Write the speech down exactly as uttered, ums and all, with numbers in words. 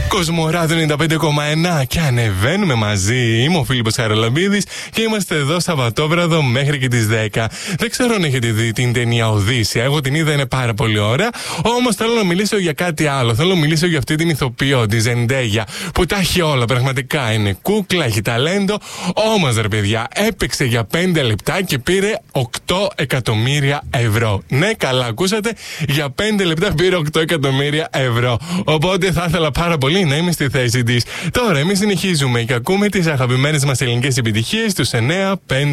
Κοσμοράδιο ενενήντα πέντε κόμμα ένα και ανεβαίνουμε μαζί. Είμαι ο Φίλιππος Χαραλαμπίδης και είμαστε εδώ Σαββατόβραδο μέχρι και τις δέκα. Δεν ξέρω αν έχετε δει την ταινία Οδύσσεια. Εγώ την είδα, είναι πάρα πολύ ωραία. Όμως θέλω να μιλήσω για κάτι άλλο. Θέλω να μιλήσω για αυτή την ηθοποιό, τη Ζεντέγια, που τα έχει όλα. Πραγματικά είναι κούκλα, έχει ταλέντο. Όμως ρε παιδιά, έπαιξε για πέντε λεπτά και πήρε οκτώ εκατομμύρια ευρώ. Ναι, καλά ακούσατε. Για πέντε λεπτά πήρε οκτώ εκατομμύρια ευρώ. Οπότε θα ήθελα πάρα πολύ να είμαι στη θέση της. Τώρα εμείς συνεχίζουμε και ακούμε τις αγαπημένες μας ελληνικές επιτυχίες τους εννιά πέντε.